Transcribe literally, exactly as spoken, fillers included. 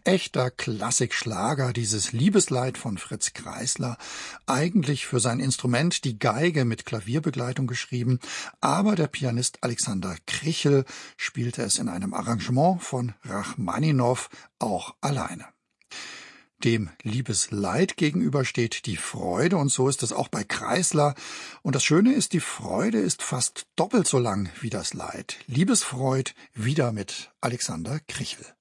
echter Klassikschlager, dieses Liebesleid von Fritz Kreisler, eigentlich für sein Instrument die Geige mit Klavierbegleitung geschrieben, aber der Pianist Alexander Krichel spielte es in einem Arrangement von Rachmaninow auch alleine. Dem Liebesleid gegenüber steht die Freude, und so ist es auch bei Kreisler. Und das Schöne ist, die Freude ist fast doppelt so lang wie das Leid. Liebesfreud wieder mit Alexander Krichel.